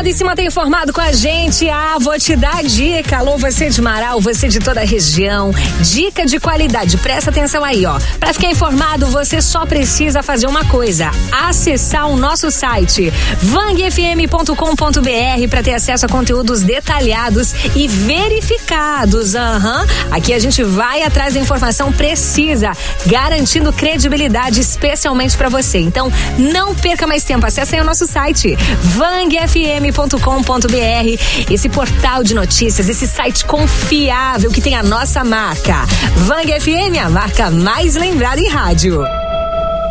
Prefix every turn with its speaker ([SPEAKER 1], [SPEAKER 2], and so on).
[SPEAKER 1] e se mantém informado com a gente. Vou te dar dica. Alô, você de Marau, você de toda a região. Dica de qualidade. Presta atenção aí, ó. Pra ficar informado, você só precisa fazer uma coisa: acessar o nosso site vangfm.com.br para ter acesso a conteúdos detalhados e verificados. Aqui a gente vai atrás da informação precisa, garantindo credibilidade especialmente para você. Então, não perca mais tempo. Acesse aí o nosso site vangfm.com.br, esse portal de notícias, esse site confiável que tem a nossa marca. Vang FM, a marca mais lembrada em rádio.